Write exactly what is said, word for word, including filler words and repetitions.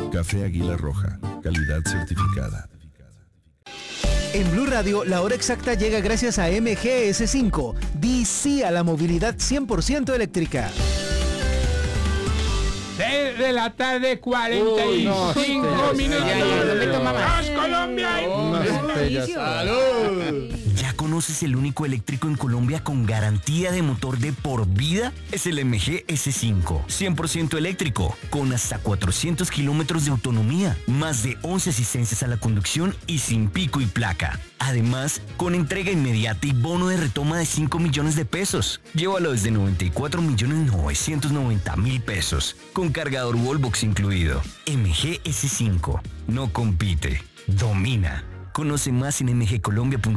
Café Águila Roja, calidad certificada. En Blue Radio, la hora exacta llega gracias a M G S cinco. Di sí a la movilidad cien por ciento eléctrica. seis de la tarde, cuarenta y cinco Uy, no, minutos. ya, ya, ya, ya, ¡Vamos, Colombia! ¡Salud! ¿Ya conoces el único eléctrico en Colombia con garantía de motor de por vida? Es el M G S cinco, cien por ciento eléctrico, con hasta cuatrocientos kilómetros de autonomía, más de once asistencias a la conducción y sin pico y placa. Además, con entrega inmediata y bono de retoma de cinco millones de pesos. Llévalo desde noventa y cuatro millones novecientos noventa mil pesos, con cargador Wallbox incluido. M G S cinco, no compite, domina. Conoce más en m g colombia punto com.